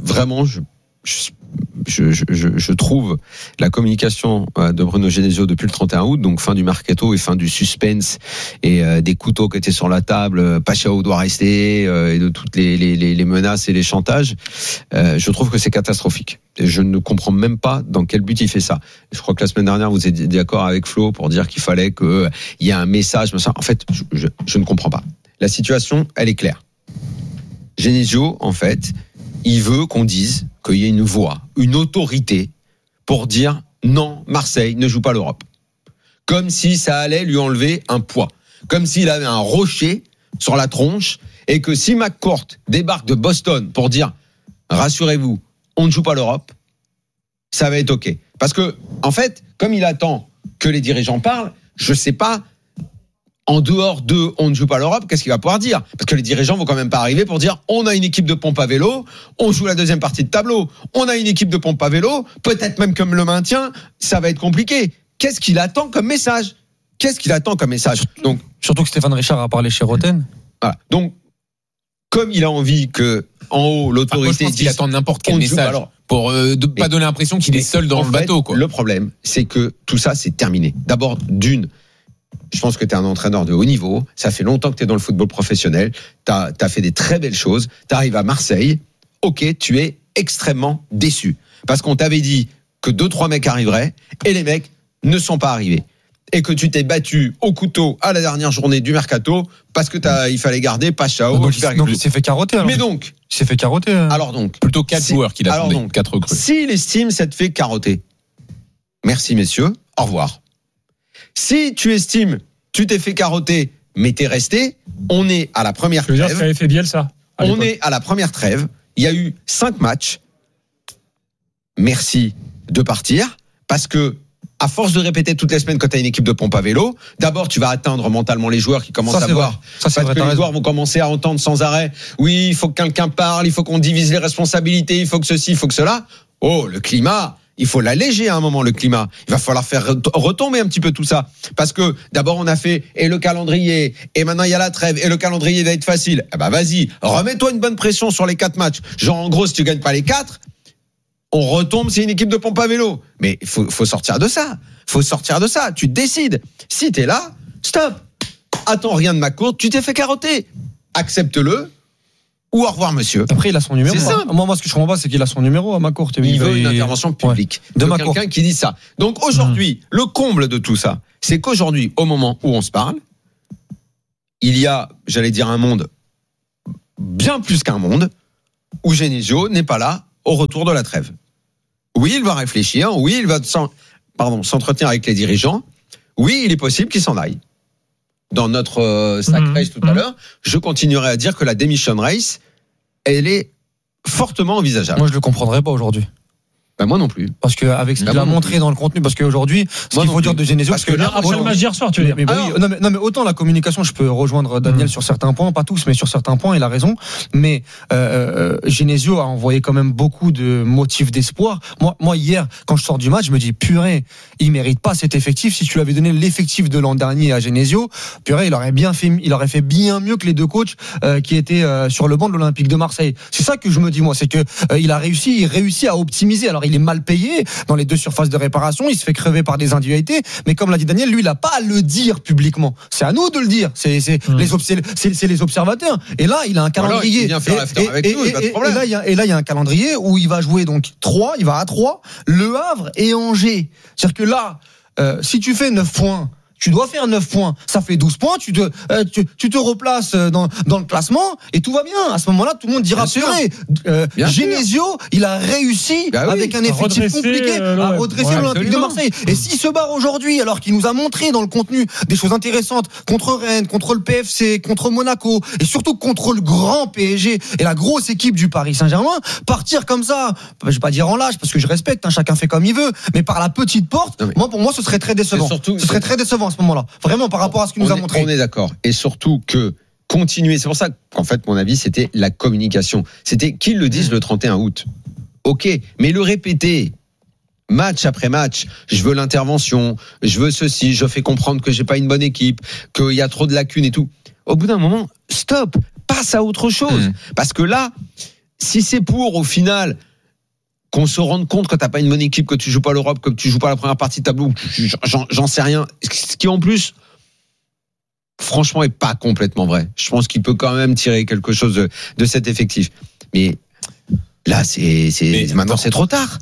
[SPEAKER 7] Je trouve la communication de Bruno Genesio depuis le 31 août, donc fin du mercato et fin du suspense et des couteaux qui étaient sur la table, Pachao doit rester et de toutes les menaces et les chantages, je trouve que c'est catastrophique. Et je ne comprends même pas dans quel but il fait ça. Je crois que la semaine dernière, vous étiez d'accord avec Flo pour dire qu'il fallait qu'il y ait un message. En fait, je ne comprends pas. La situation, elle est claire. Genesio, en fait, il veut qu'on dise qu'il y ait une voix, une autorité pour dire non, Marseille ne joue pas l'Europe. Comme si ça allait lui enlever un poids. Comme s'il avait un rocher sur la tronche et que si McCourt débarque de Boston pour dire rassurez-vous, on ne joue pas l'Europe, ça va être OK. Parce que, en fait, comme il attend que les dirigeants parlent, je sais pas, en dehors de on ne joue pas l'Europe, qu'est-ce qu'il va pouvoir dire? Parce que les dirigeants vont quand même pas arriver pour dire on a une équipe de pompe à vélo, on joue la deuxième partie de tableau, on a une équipe de pompe à vélo, peut-être même comme le maintien, ça va être compliqué. Qu'est-ce qu'il attend comme message? Donc,
[SPEAKER 8] surtout que Stéphane Richard a parlé chez Roten.
[SPEAKER 7] Voilà. Donc, comme il a envie que en haut l'autorité
[SPEAKER 9] dise, il attend n'importe quel message pour pas donner l'impression qu'il est seul dans le bateau, quoi.
[SPEAKER 7] Le problème, c'est que tout ça c'est terminé. D'abord, Je pense que tu es un entraîneur de haut niveau. Ça fait longtemps que tu es dans le football professionnel. Tu as fait des très belles choses. Tu arrives à Marseille. Ok, tu es extrêmement déçu. Parce qu'on t'avait dit que 2-3 mecs arriveraient et les mecs ne sont pas arrivés. Et que tu t'es battu au couteau à la dernière journée du mercato parce que il fallait garder Pachao.
[SPEAKER 8] Donc il s'est fait carotter. Alors.
[SPEAKER 7] Mais donc.
[SPEAKER 8] Il s'est fait carotter.
[SPEAKER 7] Alors donc.
[SPEAKER 9] Plutôt 4 joueurs qu'il a fondé, 4 recrues.
[SPEAKER 7] S'il estime s'être fait carotter, merci messieurs, au revoir. Si tu estimes, tu t'es fait carotter, mais t'es resté, on est à la première trêve.
[SPEAKER 1] Je veux dire, ça avait fait Bielsa.
[SPEAKER 7] On est à la première trêve. Il y a eu 5 matchs. Merci de partir. Parce que, à force de répéter toutes les semaines quand tu as une équipe de pompe à vélo, d'abord tu vas atteindre mentalement les joueurs qui commencent à voir. Parce que les joueurs vont commencer à entendre sans arrêt. Oui, il faut que quelqu'un parle, il faut qu'on divise les responsabilités, il faut que ceci, il faut que cela. Oh, le climat. Il faut l'alléger à un moment, le climat. Il va falloir faire retomber un petit peu tout ça. Parce que d'abord, on a fait et le calendrier, et maintenant il y a la trêve, et le calendrier va être facile. Eh ben vas-y, remets-toi une bonne pression sur les 4 matchs. Genre, en gros, si tu gagnes pas les 4, on retombe, c'est une équipe de pompe à vélo. Mais il faut sortir de ça. Faut sortir de ça. Tu décides. Si t'es là, stop. Attends rien de ma courte, tu t'es fait carotter. Accepte-le. Ou au revoir, monsieur.
[SPEAKER 8] Après, il a son numéro.
[SPEAKER 7] C'est ça.
[SPEAKER 8] Moi, ce que je comprends pas, c'est qu'il a son numéro à McCourt.
[SPEAKER 7] Il veut une intervention publique.
[SPEAKER 8] Ouais.
[SPEAKER 7] De quelqu'un qui dit ça. Donc aujourd'hui, le comble de tout ça, c'est qu'aujourd'hui, au moment où on se parle, il y a, j'allais dire un monde, bien plus qu'un monde, où Genesio n'est pas là au retour de la trêve. Oui, il va réfléchir. Oui, il va s'entretenir avec les dirigeants. Oui, il est possible qu'il s'en aille. Dans notre sac race tout à l'heure, je continuerai à dire que la démission race, elle est fortement envisageable.
[SPEAKER 8] Moi, je le comprendrais pas aujourd'hui.
[SPEAKER 7] Ben moi non plus.
[SPEAKER 8] Parce qu'avec ce qu'il a montré dans le contenu, parce qu'aujourd'hui, ce qu'il faut dire de Genesio,
[SPEAKER 1] parce que là, après le match d'hier soir, tu veux dire.
[SPEAKER 8] Mais non, mais autant la communication, je peux rejoindre Daniel sur certains points, pas tous, mais sur certains points, il a raison. Mais Genesio a envoyé quand même beaucoup de motifs d'espoir. Moi, hier, quand je sors du match, je me dis, purée, il mérite pas cet effectif. Si tu lui avais donné l'effectif de l'an dernier à Genesio, purée, il aurait fait bien mieux que les 2 coachs qui étaient sur le banc de l'Olympique de Marseille. C'est ça que je me dis, moi, c'est que il réussit à optimiser. Alors, il est mal payé dans les 2 surfaces de réparation, il se fait crever par des individualités, mais comme l'a dit Daniel, lui, il n'a pas à le dire publiquement. C'est à nous de le dire. C'est les observateurs. Et là, il a un calendrier.
[SPEAKER 7] Voilà, il vient faire l'after avec nous, pas de problème.
[SPEAKER 8] Et là, il y a un calendrier où il va jouer donc 3, il va à 3, Le Havre et Angers. C'est-à-dire que là, si tu fais 9 points, tu dois faire 9 points. Ça fait 12 points. Tu te replaces dans le classement et tout va bien. À ce moment-là, tout le monde dira purée. Genesio, il a réussi avec un effectif compliqué à redresser l'Olympique de Marseille. Et s'il se barre aujourd'hui, alors qu'il nous a montré dans le contenu des choses intéressantes contre Rennes, contre le PFC, contre Monaco et surtout contre le grand PSG et la grosse équipe du Paris Saint-Germain, partir comme ça, je vais pas dire en lâche parce que je respecte, chacun fait comme il veut, mais par la petite porte, pour moi, ce serait très décevant. Ce serait très décevant. À ce moment-là, vraiment par rapport à ce qu'il nous a montré.
[SPEAKER 7] On est d'accord. Et surtout que continuer, c'est pour ça qu'en fait mon avis c'était la communication. C'était qu'ils le disent le 31 août. Ok, mais le répéter match après match, je veux l'intervention, je veux ceci, je fais comprendre que j'ai pas une bonne équipe, qu'il y a trop de lacunes et tout. Au bout d'un moment, stop, passe à autre chose. Parce que là, si c'est pour au final qu'on se rende compte que t'as pas une bonne équipe, que tu joues pas l'Europe, que tu joues pas la première partie de tableau, j'en sais rien. Ce qui en plus, franchement, est pas complètement vrai. Je pense qu'il peut quand même tirer quelque chose de cet effectif. Mais là, maintenant c'est trop tard.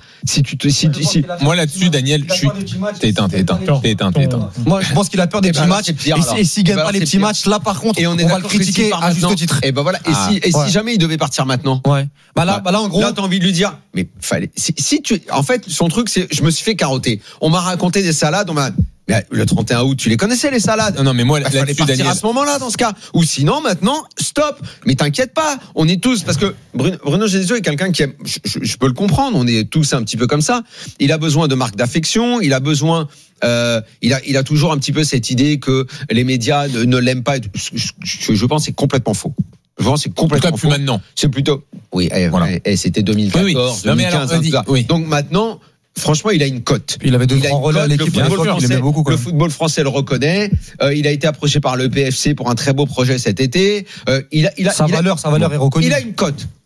[SPEAKER 9] Moi là-dessus, Daniel, t'es éteint.
[SPEAKER 8] Moi, je pense qu'il a peur des petits matchs. Et s'il gagne pas les petits matchs, là par contre, on va le critiquer à juste titre.
[SPEAKER 7] Et ben voilà. Et si jamais il devait partir maintenant,
[SPEAKER 8] là en gros,
[SPEAKER 7] là t'as envie de lui dire, mais fallait. Si tu, en fait, son truc c'est, je me suis fait carotter. On m'a raconté des salades, mais le 31 août, tu les connaissais les salades.
[SPEAKER 9] Non mais moi
[SPEAKER 7] il fallait partir à ce moment-là dans ce cas. Ou sinon maintenant, stop. Mais t'inquiète pas, on est tous parce que Bruno Genesio est quelqu'un qui aime. Je peux le comprendre. On est tous un petit peu comme ça. Il a besoin de marques d'affection. Il a besoin. Il a toujours un petit peu cette idée que les médias ne l'aiment pas. Je pense que c'est complètement faux. Je pense que c'est complètement
[SPEAKER 9] faux. Maintenant.
[SPEAKER 7] C'est plutôt. Oui. C'était 2014, 2015. Donc maintenant. Franchement, il a une cote.
[SPEAKER 8] Il avait 2 grands relais à l'équipe.
[SPEAKER 7] Le football français le reconnaît. Il a été approché par le PFC pour un très beau projet cet été. Sa
[SPEAKER 8] valeur est reconnue.
[SPEAKER 7] Il a une cote.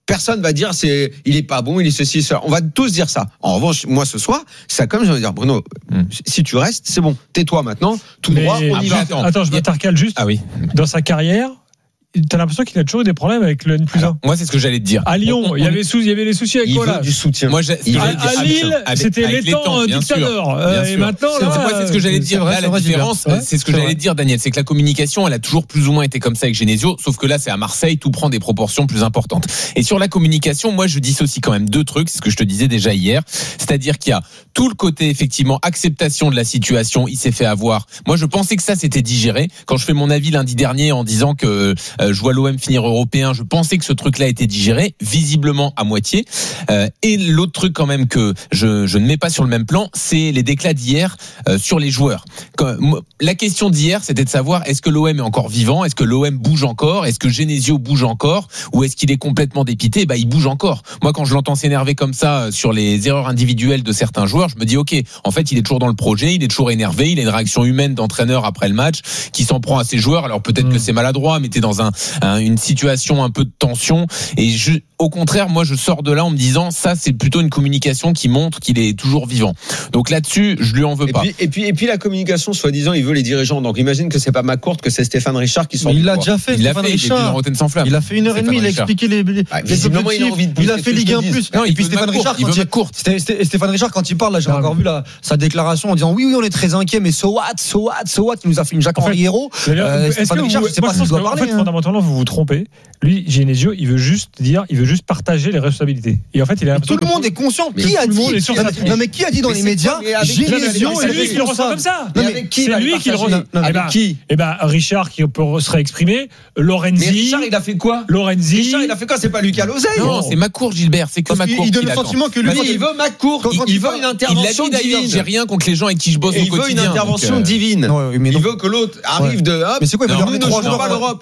[SPEAKER 7] Personne va dire il est pas bon, il est ceci, cela. On va tous dire ça. En revanche, moi ce soir, ça comme je vais dire Bruno, si tu restes, c'est bon. Tais-toi maintenant, tout droit, on y va.
[SPEAKER 1] Attends, je m'intercale juste.
[SPEAKER 9] Ah oui.
[SPEAKER 1] Dans sa carrière, t'as l'impression qu'il a toujours eu des problèmes avec le N+1.
[SPEAKER 9] Moi, c'est ce que j'allais te dire.
[SPEAKER 1] À Lyon, il y avait les soucis avec quoi là?
[SPEAKER 7] Du soutien.
[SPEAKER 9] Moi,
[SPEAKER 1] à Lille, c'était l'étang dictateur. Et maintenant,
[SPEAKER 9] moi, c'est ce que j'allais te dire. Là, la différence, c'est ce que j'allais te dire, Daniel, c'est que la communication, elle a toujours plus ou moins été comme ça avec Genesio, sauf que là, c'est à Marseille, tout prend des proportions plus importantes. Et sur la communication, moi, je dissocie quand même deux trucs, c'est ce que je te disais déjà hier. C'est-à-dire qu'il y a tout le côté, effectivement, acceptation de la situation, il s'est fait avoir. Moi, je pensais que ça, c'était digéré. Quand je fais mon avis lundi dernier en disant que je vois l'OM finir européen, je pensais que ce truc-là était digéré, visiblement à moitié. Et l'autre truc quand même que je ne mets pas sur le même plan, c'est les déclats d'hier sur les joueurs. La question d'hier, c'était de savoir est-ce que l'OM est encore vivant, est-ce que l'OM bouge encore, est-ce que Genesio bouge encore, ou est-ce qu'il est complètement dépité? Il bouge encore. Moi, quand je l'entends s'énerver comme ça sur les erreurs individuelles de certains joueurs, je me dis ok, en fait, il est toujours dans le projet, il est toujours énervé, il a une réaction humaine d'entraîneur après le match qui s'en prend à ses joueurs. Alors peut-être que c'est maladroit, mais t'es dans une situation un peu de tension. Et au contraire, moi, je sors de là en me disant ça, c'est plutôt une communication qui montre qu'il est toujours vivant. Donc là-dessus, je lui en veux pas.
[SPEAKER 7] Et puis la communication, seuil-disant, il veut les dirigeants. Donc imagine que c'est pas McCourt, que c'est Stéphane Richard qui sort.
[SPEAKER 8] Il l'a déjà fait.
[SPEAKER 9] Il l'a fait. Il
[SPEAKER 8] a fait 1h30. Il a expliqué les objectifs. Il a fait Ligue 1 plus.
[SPEAKER 9] Non,
[SPEAKER 8] et puis Stéphane Richard, quand il parle, là, j'ai encore vu sa déclaration en disant oui, on est très inquiet, mais so what, il nous a fait une Jacques Henri Hérault. Stéphane Richard, je sais pas s'il doit parler.
[SPEAKER 1] En fait, fondamentalement, vous vous trompez. Lui, Genesio, il veut juste partager les responsabilités. Et en fait, il a
[SPEAKER 8] tout le monde est conscient. Qui a dit? Non, mais qui a dit dans les médias Genesio
[SPEAKER 1] est lui qui le ressent comme ça.
[SPEAKER 7] C'est lui qui le ressent. Avec qui?
[SPEAKER 1] Richard qui serait exprimé. Lorenzi.
[SPEAKER 7] Mais Richard, il a fait quoi? Richard, il a fait quoi? C'est pas lui qui a l'oseille.
[SPEAKER 9] Non, c'est Macourt, Gilbert. C'est que Macourt.
[SPEAKER 8] Il donne le sentiment que lui,
[SPEAKER 7] il veut Macourt. Il veut une intervention divine.
[SPEAKER 9] J'ai rien contre les gens avec qui je bosse au quotidien.
[SPEAKER 7] Il veut une intervention divine. Il veut que l'autre arrive de.
[SPEAKER 8] Mais c'est quoi? Il veut
[SPEAKER 7] 3 jours à l'Europe.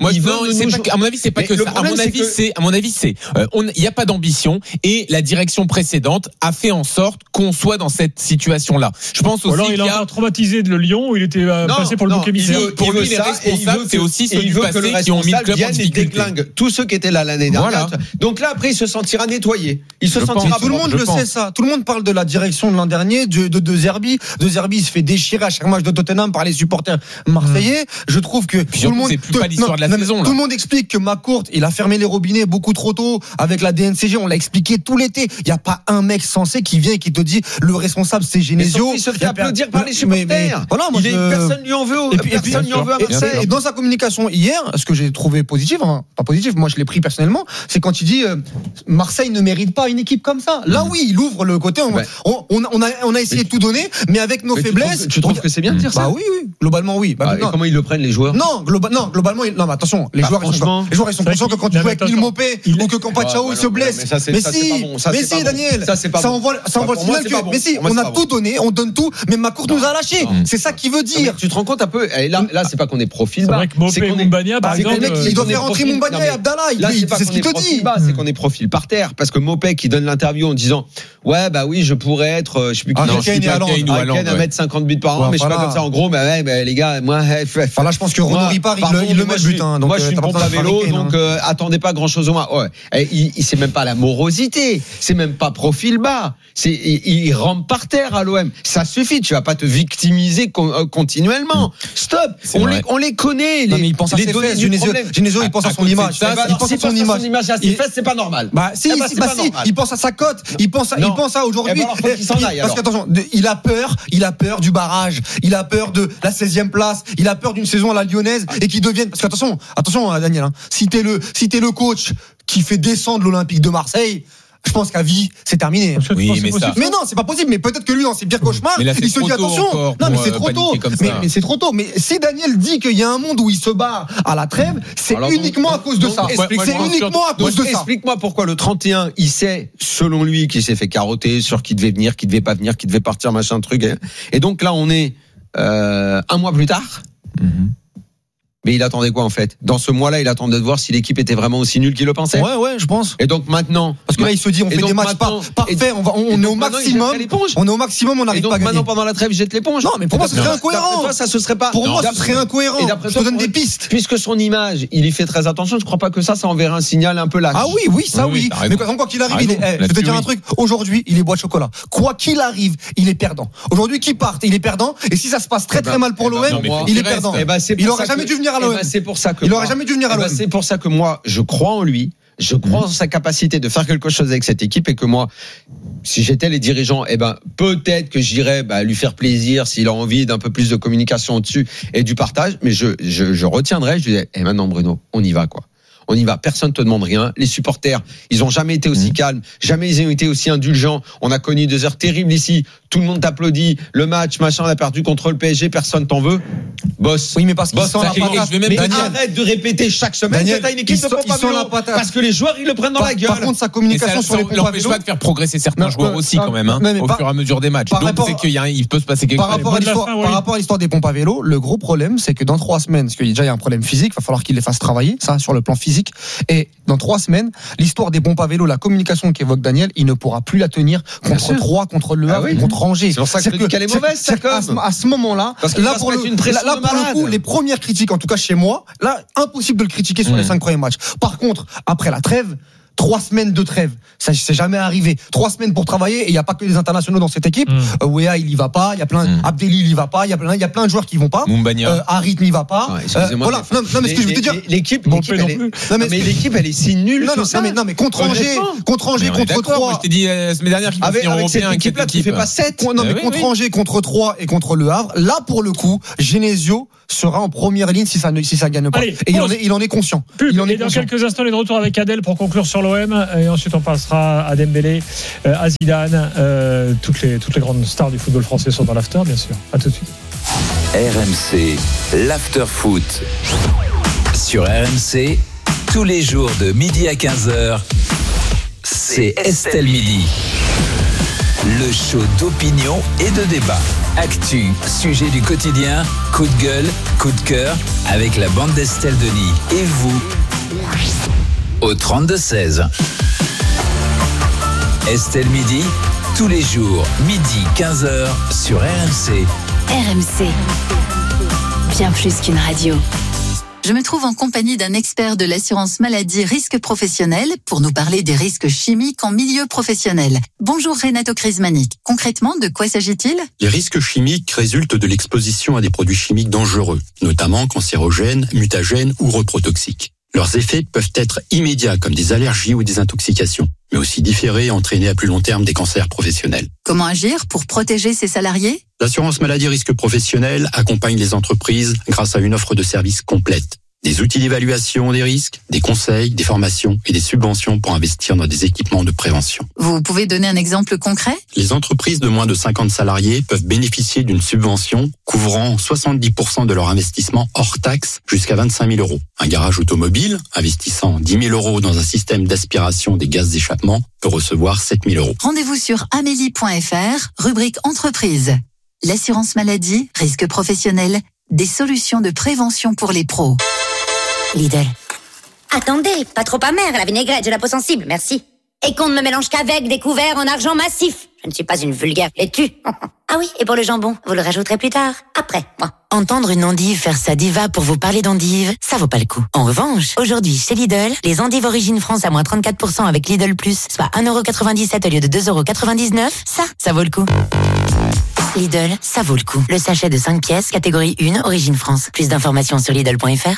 [SPEAKER 9] À mon avis, c'est pas que ça. À mon avis, c'est il n'y a pas d'ambition et la direction précédente a fait en sorte qu'on soit dans cette situation-là. Je pense aussi
[SPEAKER 1] qu'il a traumatisé de Lyon où il était passé pour le bouc émissaire.
[SPEAKER 9] Pour lui, les responsables, c'est aussi ceux du passé qui ont mis le club en difficulté.
[SPEAKER 7] Tous ceux qui étaient là l'année dernière. Donc là, après, il se sentira nettoyé. Il se sentira.
[SPEAKER 8] Tout le monde le sait ça. Tout le monde parle de la direction de l'an dernier, de Zerbi. De Zerbi, il se fait déchirer à chaque match de Tottenham par les supporters marseillais. Je trouve que tout le monde.
[SPEAKER 9] C'est plus pas l'histoire de la saison.
[SPEAKER 8] Tout le monde explique que Macourt, il a fermé les robinets beaucoup trop tôt avec la DNCG. On l'a expliqué tout l'été. Il n'y a pas un mec sensé qui vient et qui te dit le responsable c'est Genesio.
[SPEAKER 7] Il se fait applaudir par les supporters.
[SPEAKER 8] Voilà,
[SPEAKER 7] personne lui en veut. Personne lui en veut à Marseille.
[SPEAKER 8] Et dans sa communication hier, ce que j'ai trouvé positif, pas positif, moi je l'ai pris personnellement, c'est quand il dit Marseille ne mérite pas une équipe comme ça. Là oui, il ouvre le côté. On a essayé de tout donner, mais avec nos faiblesses.
[SPEAKER 7] Tu trouves que c'est bien de dire ça?
[SPEAKER 8] Bah oui, globalement oui.
[SPEAKER 7] Et comment ils le prennent les joueurs?
[SPEAKER 8] Non, globalement, non, mais attention, les joueurs ils sont conscients que quand tu joues avec Lille Mopé ou que Campaccio il se blesse. Mais si, Daniel, ça envoie le signal que. Mais si, on a tout donné, on donne tout, mais Macourt nous a lâché. C'est ça qui veut dire.
[SPEAKER 7] Tu te rends compte un peu? Là, c'est pas qu'on est profil bas.
[SPEAKER 1] C'est vrai que Mopé et Moumbania, par exemple,
[SPEAKER 8] il doit faire rentrer Moumbania et Abdallah. C'est ce qu'il te dit.
[SPEAKER 7] C'est qu'on est profil par terre, parce que Mopé qui donne l'interview en disant ouais bah oui je pourrais être je sais plus qui à mettre 50 buts par an, mais je suis pas comme ça en gros. Mais les gars, moi
[SPEAKER 8] là je pense que Renaud Ripard il le met but.
[SPEAKER 7] Moi je suis une pompe à vélo, donc attendez pas grand chose au moins. C'est même pas la morosité, c'est même pas profil bas, il rampe par terre à l'OM. Ça suffit, tu vas pas te victimiser continuellement. Stop. On les connaît.
[SPEAKER 8] Non mais il pense à ses fesses. Genesio il pense à son image.
[SPEAKER 7] Il pense à son image, à ses fesses, c'est pas normal.
[SPEAKER 8] Il pense à sa cote, il pense à aujourd'hui. Parce qu'attention, il a peur du barrage, il a peur de la 16e place, il a peur d'une saison à la lyonnaise et qu'il devienne. Parce qu'attention Daniel, si t'es le coach qui fait descendre l'Olympique de Marseille, je pense qu'à vie, c'est terminé.
[SPEAKER 9] Oui,
[SPEAKER 8] mais non, c'est pas possible. Mais peut-être que lui, dans ses pires cauchemars, il se dit attention. Non, mais c'est trop tôt. Mais c'est trop tôt. Mais si Daniel dit qu'il y a un monde où il se bat à la trêve, c'est uniquement à cause de ça. C'est uniquement à cause de ça.
[SPEAKER 7] Explique-moi pourquoi le 31, il sait, selon lui, qu'il s'est fait carotter sur qui devait venir, qui devait pas venir, qui devait partir, machin truc. Et donc là, on est un mois plus tard. Mais il attendait quoi en fait? Dans ce mois-là, il attendait de voir si l'équipe était vraiment aussi nulle qu'il le pensait.
[SPEAKER 8] Ouais, je pense.
[SPEAKER 7] Et donc maintenant,
[SPEAKER 8] parce que là, il se dit, on fait des matchs parfaits, on est au maximum. On est au maximum, on n'arrive pas à gagner.
[SPEAKER 7] Maintenant, pendant la trêve, il jette l'éponge.
[SPEAKER 8] Non, mais pour moi, ce serait incohérent.
[SPEAKER 7] Toi, ça, ce serait pas.
[SPEAKER 8] Pour moi, ce serait incohérent. Je te donne des pistes.
[SPEAKER 7] Puisque son image, il y fait très attention. Je crois pas que ça enverrait un signal un peu lâche.
[SPEAKER 8] Ah oui, ça oui. Mais quoi qu'il arrive, je vais te dire un truc. Aujourd'hui, il est bois de chocolat. Quoi qu'il arrive, il est perdant. Aujourd'hui, qu'il parte, il est perdant. Et si ça se passe très mal pour l'OM, il est perdant. Il aurait jamais dû venir à l'OM.
[SPEAKER 7] C'est pour ça que
[SPEAKER 8] il aurait jamais dû venir à l'OM.
[SPEAKER 7] C'est pour ça que moi, je crois en lui. Je crois en sa capacité de faire quelque chose avec cette équipe et que moi, si j'étais les dirigeants, peut-être que j'irais lui faire plaisir s'il a envie d'un peu plus de communication au-dessus et du partage. Mais je retiendrai. Je disais, maintenant Bruno, on y va quoi. On y va, personne ne te demande rien. Les supporters, ils ont jamais été aussi calmes, jamais ils ont été aussi indulgents. On a connu 2 heures terribles ici. Tout le monde t'applaudit. Le match, machin, on a perdu contre le PSG, personne t'en veut. Boss.
[SPEAKER 8] Oui, mais parce qu'ils sont la patate.
[SPEAKER 7] Mais arrête de répéter chaque semaine que t'as une équipe de pompe à vélo. Parce que les joueurs, ils le prennent dans la gueule.
[SPEAKER 8] Par contre, sa communication sur les pompes à vélo
[SPEAKER 9] n'empêche pas de faire progresser certains joueurs aussi quand même, au fur et à mesure des matchs. Donc c'est qu'il peut se passer quelque chose.
[SPEAKER 8] Par rapport à l'histoire des pompes à vélo, le gros problème, c'est que dans 3 semaines, parce qu'il y a un problème physique, il va falloir qu'il les fasse travailler, ça, sur le plan physique. Et dans 3 semaines, l'histoire des pompes à vélo, la communication qu'évoque Daniel, il ne pourra plus la tenir contre 3, contre Le Havre, contre Angers.
[SPEAKER 7] C'est pour ça que qu'elle est mauvaise, ça comme.
[SPEAKER 8] À ce moment-là, là pour le coup, les premières critiques, en tout cas chez moi, là, impossible de le critiquer sur les 5 premiers matchs. Par contre, après la trêve, 3 semaines de trêve, ça c'est jamais arrivé. 3 semaines pour travailler et il y a pas que des internationaux dans cette équipe. Wea il y va pas, il y a plein Abdelli il y va pas, il y a plein de joueurs qui vont pas. Harit n'y va pas. Voilà. Non mais ce que je veux te dire,
[SPEAKER 7] l'équipe elle est si nulle que ça.
[SPEAKER 8] Non mais contre Angers, contre 3.
[SPEAKER 9] Je t'ai dit la semaine dernière qu'il va finir européen
[SPEAKER 7] cette équipe là, tu fais pas 7.
[SPEAKER 8] Non mais contre Angers, contre 3 et contre Le Havre, là pour le coup, Genesio sera en première ligne si ça gagne pas. Allez, et il en est conscient.
[SPEAKER 1] Et dans quelques instants, les de retour avec Adèle pour conclure sur l'OM et ensuite on passera à Dembélé, à Zidane, toutes les grandes stars du football français sont dans l'after bien sûr. À tout de suite.
[SPEAKER 6] RMC, l'after foot. Sur RMC, tous les jours de midi à 15h, c'est Estelle Midi. Le show d'opinion et de débat. Actu, sujet du quotidien, coup de gueule, coup de cœur, avec la bande d'Estelle Denis. Et vous, au 32-16. Estelle Midi, tous les jours, midi 15h sur RMC.
[SPEAKER 2] RMC, bien plus qu'une radio. Je me trouve en compagnie d'un expert de l'assurance maladie risque professionnel pour nous parler des risques chimiques en milieu professionnel. Bonjour Renato Crismanic. Concrètement, de quoi s'agit-il ?
[SPEAKER 11] Les risques chimiques résultent de l'exposition à des produits chimiques dangereux, notamment cancérogènes, mutagènes ou reprotoxiques. Leurs effets peuvent être immédiats comme des allergies ou des intoxications, mais aussi différés et entraîner à plus long terme des cancers professionnels.
[SPEAKER 2] Comment agir pour protéger ses salariés ?
[SPEAKER 11] L'assurance maladie risque professionnel accompagne les entreprises grâce à une offre de services complète. Des outils d'évaluation des risques, des conseils, des formations et des subventions pour investir dans des équipements de prévention.
[SPEAKER 2] Vous pouvez donner un exemple concret ?
[SPEAKER 11] Les entreprises de moins de 50 salariés peuvent bénéficier d'une subvention couvrant 70% de leur investissement hors taxe jusqu'à 25 000 €. Un garage automobile investissant 10 000 € dans un système d'aspiration des gaz d'échappement peut recevoir 7 000 €.
[SPEAKER 2] Rendez-vous sur amélie.fr, rubrique entreprise. L'assurance maladie, risque professionnel, des solutions de prévention pour les pros.
[SPEAKER 12] Lidl. Attendez, pas trop amère, la vinaigrette, j'ai la peau sensible, merci. Et qu'on ne me mélange qu'avec des couverts en argent massif. Je ne suis pas une vulgaire laitue. Ah oui, et pour le jambon, vous le rajouterez plus tard, après, moi.
[SPEAKER 13] Entendre une endive faire sa diva pour vous parler d'endive, ça vaut pas le coup. En revanche, aujourd'hui, chez Lidl, les endives Origine France à moins 34% avec Lidl+, soit 1,97€ au lieu de 2,99€, ça vaut le coup. Lidl, ça vaut le coup. Le sachet de 5 pièces, catégorie 1, Origine France. Plus d'informations sur Lidl.fr.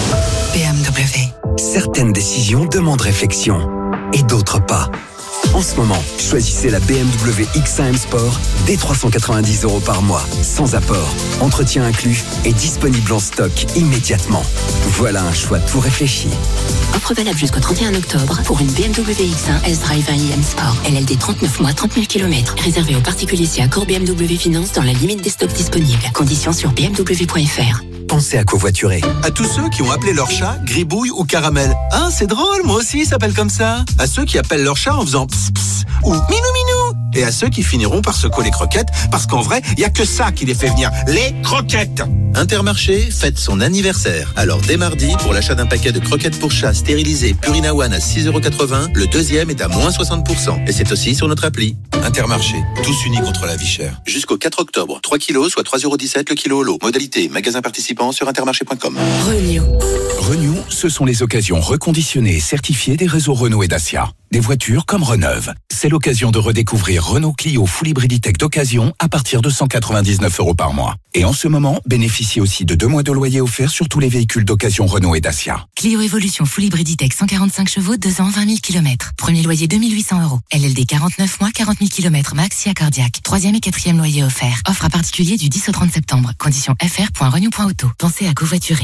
[SPEAKER 14] BMW. Certaines décisions demandent réflexion et d'autres pas. En ce moment, choisissez la BMW X1 M Sport dès 390 € par mois, sans apport, entretien inclus et disponible en stock immédiatement. Voilà un choix tout réfléchi.
[SPEAKER 15] Offre valable jusqu'au 31 octobre pour une BMW X1 S-Drive 1 M Sport. LLD 39 mois, 30 000 km. Réservé aux particuliers si accord BMW Finance dans la limite des stocks disponibles. Conditions sur bmw.fr.
[SPEAKER 14] Pensez à covoiturer.
[SPEAKER 16] À tous ceux qui ont appelé leur chat Gribouille ou Caramel. Ah, c'est drôle, moi aussi, il s'appelle comme ça. À ceux qui appellent leur chat en faisant pss pss ou minou minou. et à ceux qui finiront par secouer les croquettes, parce qu'en vrai, il y a que ça qui les fait venir, les croquettes.
[SPEAKER 17] Intermarché fête son anniversaire. Alors dès mardi, pour l'achat d'un paquet de croquettes pour chat stérilisées Purina One à 6,80 €, le deuxième est à moins 60%. Et c'est aussi sur notre appli.
[SPEAKER 16] Intermarché, tous unis contre la vie chère.
[SPEAKER 17] Jusqu'au 4 octobre, 3 kilos, soit 3,17 € le kilo au lot. Modalité, magasin participant sur intermarché.com.
[SPEAKER 18] Renew, ce sont les occasions reconditionnées et certifiées des réseaux Renault et Dacia. Des voitures comme Reneuve. C'est l'occasion de redécouvrir Renault Clio Full Hybriditech d'occasion à partir de 199 € par mois. Et en ce moment, bénéficiez aussi de 2 mois de loyer offert sur tous les véhicules d'occasion Renault et Dacia.
[SPEAKER 15] Clio Evolution Full Hybriditech 145 chevaux, 2 ans, 20 000 km. Premier loyer 2 800 €. LLD 49 mois, 40 000 km max, SIA cardiaque. 3e et 4e loyer offert. Offre à particulier du 10 au 30 septembre. Conditions fr.renew.auto. Pensez à covoiturer.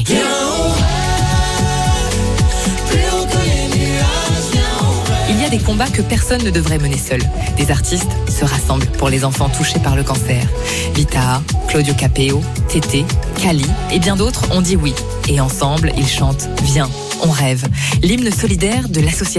[SPEAKER 19] Il y a des combats que personne ne devrait mener seul. Des artistes se rassemblent pour les enfants touchés par le cancer. Vita, Claudio Capeo, Tété, Kali et bien d'autres ont dit oui. Et ensemble, ils chantent « Viens, on rêve ». L'hymne solidaire de l'association